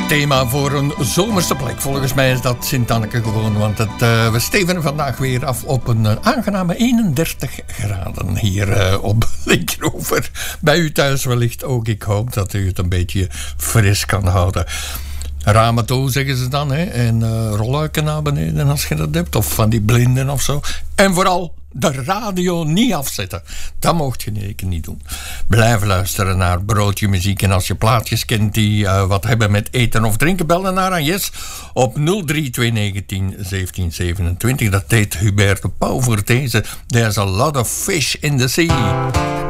Thema voor een zomerse plek. Volgens mij is dat Sint-Anneke gewoon, want we stevenen vandaag weer af op een aangename 31 graden hier op Linkeroever. Bij u thuis wellicht ook. Ik hoop dat u het een beetje fris kan houden. Ramen toe, zeggen ze dan, hè? En rolluiken naar beneden als je dat hebt, of van die blinden of zo. En vooral de radio niet afzetten. Dat mocht je zeker niet doen. Blijf luisteren naar Broodje Muziek. En als je plaatjes kent die wat hebben met eten of drinken, bel dan naar aan Yes op 03219 1727. Dat deed Hubert de Pauw voor deze. There's a lot of fish in the sea.